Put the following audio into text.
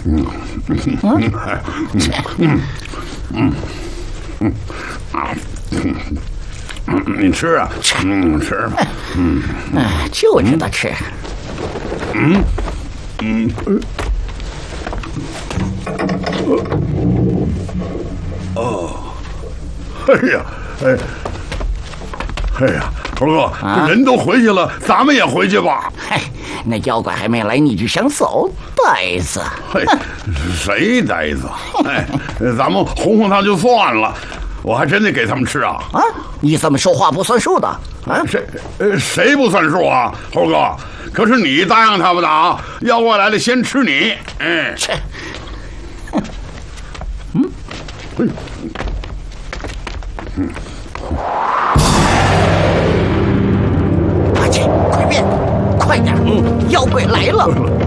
你吃啊，吃吧。 就知道吃。 哎呀，猴哥，这人都回去了，咱们也回去吧。 嘿，那妖怪还没来，你就想走，呆子！ 嘿，谁呆子？哎，咱们哄哄他就算了，我还真得给他们吃啊！ 啊，你怎么说话不算数的？啊， 谁不算数啊？猴哥，可是你答应他们的啊，妖怪来了先吃你。 切！快去，快变，快点！妖怪来了！